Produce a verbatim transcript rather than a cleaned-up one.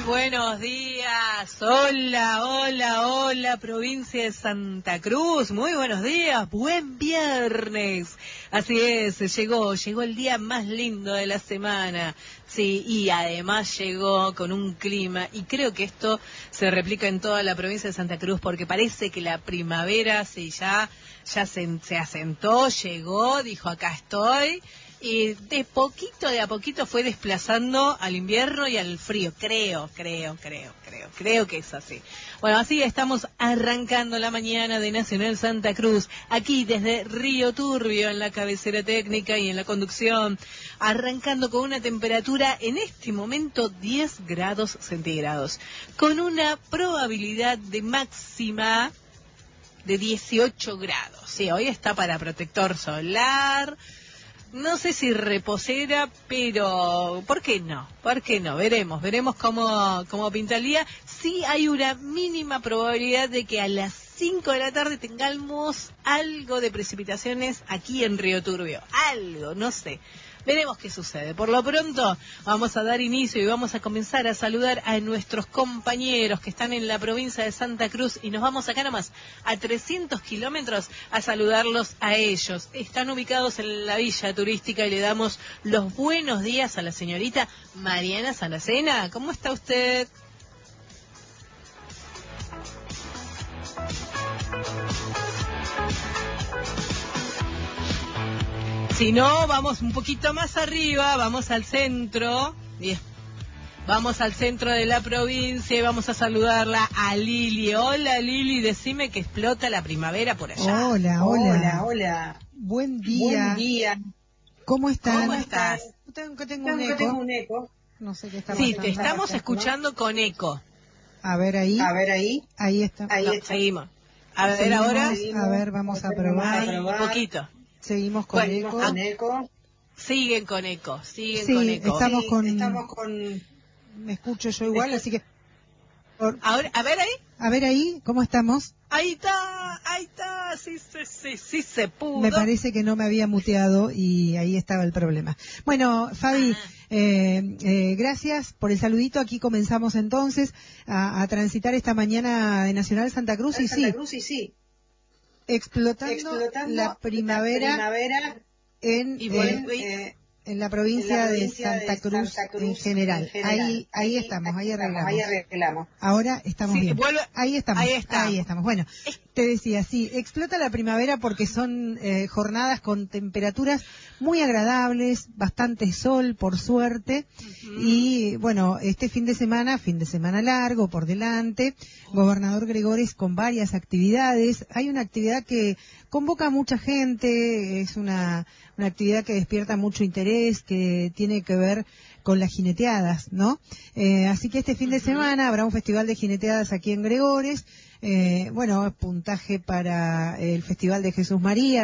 buenos días. Hola, hola, hola, provincia de Santa Cruz. Muy buenos días. Buen viernes. Así es, llegó, llegó el día más lindo de la semana. Sí, y además llegó con un clima, y creo que esto se replica en toda la provincia de Santa Cruz, porque parece que la primavera sí, ya, ya se, se asentó, llegó, dijo acá estoy, y de poquito, de a poquito fue desplazando al invierno y al frío. Creo, creo, creo, creo, creo que es así. Bueno, así estamos arrancando la mañana de Nacional Santa Cruz, aquí desde Río Turbio, en la cabecera técnica y en la conducción, arrancando con una temperatura en este momento diez grados centígrados, con una probabilidad de máxima de dieciocho grados. Sí, hoy está para protector solar. No sé si reposera, pero ¿por qué no? ¿Por qué no? Veremos, veremos cómo, cómo pinta el día. Sí hay una mínima probabilidad de que a las cinco de la tarde tengamos algo de precipitaciones aquí en Río Turbio. Algo, no sé. Veremos qué sucede. Por lo pronto vamos a dar inicio y vamos a comenzar a saludar a nuestros compañeros que están en la provincia de Santa Cruz, y nos vamos acá nomás a trescientos kilómetros a saludarlos a ellos. Están ubicados en la villa turística y le damos los buenos días a la señorita Mariana Sanacena. ¿Cómo está usted? Si no, vamos un poquito más arriba, vamos al centro, y vamos al centro de la provincia y vamos a saludarla a Lili. Hola Lili, decime que explota la primavera por allá. Hola, hola. Hola, hola. Buen día. Buen día. ¿Cómo están? ¿Cómo estás? Tengo que tengo un Tengo, eco. tengo un eco. No sé qué está Sí, pasando. te estamos escuchando con eco. A ver ahí. A ver ahí. Ahí está. Ahí No, está. seguimos. A ver Seguimos, ahora. A ver, vamos a Vamos probar. a probar. Un poquito. Seguimos con Bueno, eco. Con eco. Siguen con eco, siguen Sí, con eco. estamos Sí, con... estamos con... Me escucho yo igual, así que... Por- Ahora, a ver ahí. A ver ahí, ¿cómo estamos? Ahí está, ahí está, sí, sí, sí, sí se pudo. Me parece que no me había muteado y ahí estaba el problema. Bueno, Fabi, Ah. eh, eh, gracias por el saludito. Aquí comenzamos entonces a, a transitar esta mañana de Nacional Santa Cruz y Santa sí, Cruz y sí. explotando, Explotando la primavera, la primavera en, Y eh, vuelve- eh, en la en provincia, la de, provincia Santa de Cruz Santa Cruz en general. en general. Ahí, ahí estamos, ahí estamos, arreglamos. ahí arreglamos. Ahora estamos Sí, bien. vuelve- Ahí estamos, ahí estamos. ahí estamos. Bueno, te decía, sí, explota la primavera porque son eh, jornadas con temperaturas muy agradables, bastante sol, por suerte. Uh-huh. Y bueno, este fin de semana, fin de semana largo por delante, Gobernador Gregores con varias actividades. Hay una actividad que convoca a mucha gente, es una, una actividad que despierta mucho interés, que tiene que ver con las jineteadas, ¿no? Eh, así que este fin de semana habrá un festival de jineteadas aquí en Gregores. Eh, bueno, puntaje para el Festival de Jesús María.